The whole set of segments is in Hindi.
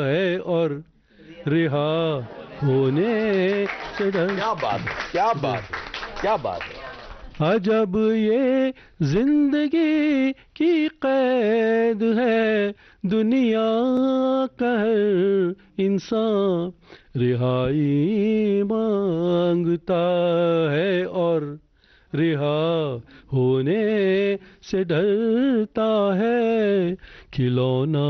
है और रिहा होने से डर। क्या बात है, क्या बात है, क्या बात है। अजब ये जिंदगी की कैद है, दुनिया का हर इंसान रिहाई मांगता है और रिहा होने से डरता है। खिलौना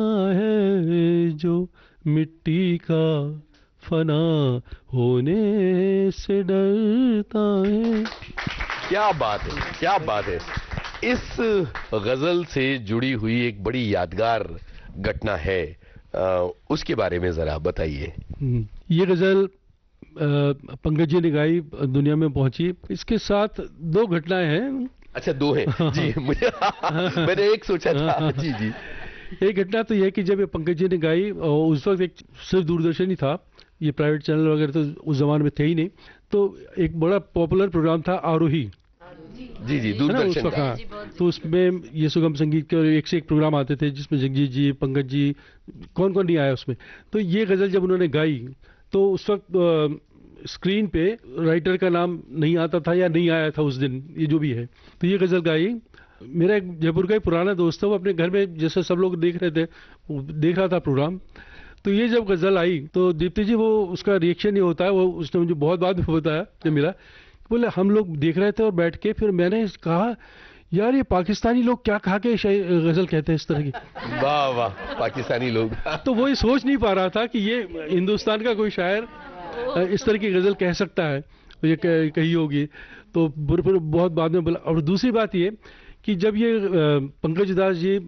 है जो मिट्टी का फना होने से डरता है। क्या बात है, क्या बात है। इस गजल से जुड़ी हुई एक बड़ी यादगार घटना है, उसके बारे में जरा बताइए। ये गजल पंकज जी ने गाई, दुनिया में पहुंची। इसके साथ दो घटनाएं हैं। अच्छा, दो हैं जी। मुझे मैंने एक सोचा था। जी जी। एक घटना तो यह कि जब ये पंकज जी ने गाई, और उस वक्त एक सिर्फ दूरदर्शन ही था, ये प्राइवेट चैनल वगैरह तो उस जमाने में थे ही नहीं। तो एक बड़ा पॉपुलर प्रोग्राम था आरोही। जी जी, दूरदर्शन का। तो उसमें ये सुगम संगीत के एक से एक प्रोग्राम आते थे, जिसमें जगजीत जी, पंकज जी, कौन कौन नहीं आया उसमें। तो ये गजल जब उन्होंने गाई तो उस वक्त स्क्रीन पे राइटर का नाम नहीं आता था या नहीं आया था उस दिन, ये जो भी है। तो ये गजल गाई। मेरा एक जयपुर का एक पुराना दोस्त था, वो अपने घर में जैसे सब लोग देख रहे थे, वो देख रहा था प्रोग्राम। तो ये जब गजल आई तो दीप्ति जी, वो उसका रिएक्शन ये होता है, वो उसने मुझे बहुत बाद में बताया जब मिला, बोले हम लोग देख रहे थे और बैठ के फिर मैंने कहा यार ये पाकिस्तानी लोग क्या खा के गजल कहते हैं इस तरह की। वाह वाह, पाकिस्तानी लोग। तो वो ये सोच नहीं पा रहा था कि ये हिंदुस्तान का कोई शायर इस तरह की गजल कह सकता है, ये कही होगी। तो फिर बहुत बाद में बोला। और दूसरी बात ये कि जब ये पंकज दास जी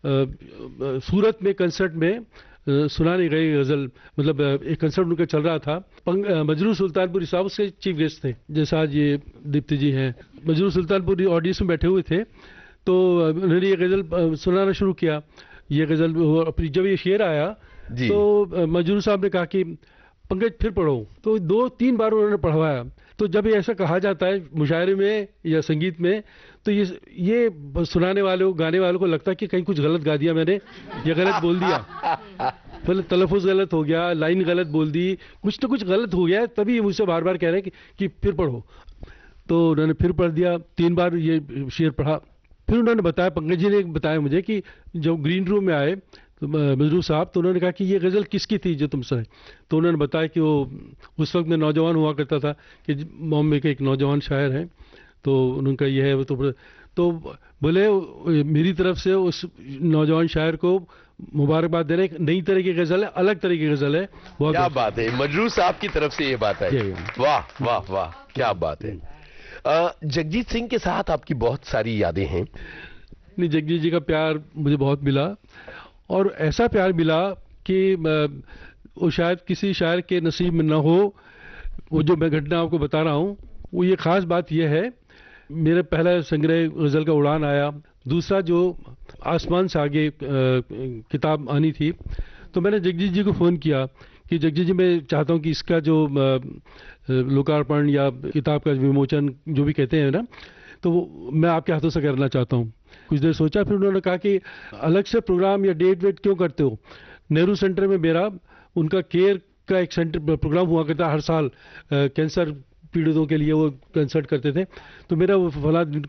सूरत में कंसर्ट में सुनाने गए गजल, मतलब एक कंसर्ट उनका चल रहा था, मजरूर सुल्तानपुरी साहब उसके चीफ गेस्ट थे, जैसा आज ये दीप्ति जी हैं। मजरूर सुल्तानपुरी ऑडियंस में बैठे हुए थे, तो उन्होंने ये गजल सुनाना शुरू किया। ये गजल जब ये शेर आया तो मजरूर साहब ने कहा कि पंकज फिर पढ़ो। तो 2-3 बार उन्होंने पढ़वाया। तो जब ये ऐसा कहा जाता है मुशायरे में या संगीत में, तो ये सुनाने वालों, गाने वालों को लगता है कि कहीं कुछ गलत गा दिया मैंने, या गलत बोल दिया, पहले तलफ़ुज़ गलत हो गया, लाइन गलत बोल दी, कुछ तो कुछ गलत हो गया, तभी ये मुझसे बार बार कह रहे हैं कि फिर पढ़ो। तो उन्होंने फिर पढ़ दिया, 3 बार ये शेर पढ़ा। फिर उन्होंने बताया, पंकज जी ने बताया मुझे कि जब ग्रीन रूम में आए तो मजरूर साहब, तो उन्होंने कहा कि ये गज़ल किसकी थी जो तुम सुनाई। तो उन्होंने बताया कि वो उस वक्त मैं नौजवान हुआ करता था, कि बॉम्बे के एक नौजवान शायर हैं, तो उनका ये है। तो बोले मेरी तरफ से उस नौजवान शायर को मुबारकबाद दे रहे, एक नई तरह की गज़ल है, अलग तरह की गज़ल है। बहुत क्या बात है, मजरूर साहब की तरफ से ये बात है। वाह वाह वाह, क्या बात है। जगजीत सिंह के साथ आपकी बहुत सारी यादें हैं। नहीं, जगजीत जी का प्यार मुझे बहुत मिला, और ऐसा प्यार मिला कि वो शायद किसी शायर के नसीब में न हो। वो जो मैं घटना आपको बता रहा हूँ, वो ये ख़ास बात यह है, मेरे पहला संग्रह गज़ल का उड़ान आया, दूसरा जो आसमान से आगे किताब आनी थी, तो मैंने जगजीत जी को फ़ोन किया कि जगजीत जी, मैं चाहता हूँ कि इसका जो लोकार्पण या किताब का विमोचन जो भी कहते हैं ना, तो वो मैं आपके हाथों से करना चाहता हूँ। कुछ देर सोचा, फिर उन्होंने कहा कि अलग से प्रोग्राम या डेट वेट क्यों करते हो। नेहरू सेंटर में मेरा उनका केयर का एक सेंटर प्रोग्राम हुआ करता हर साल, कैंसर पीड़ितों के लिए वो कंसर्ट करते थे। तो मेरा वो फला दिन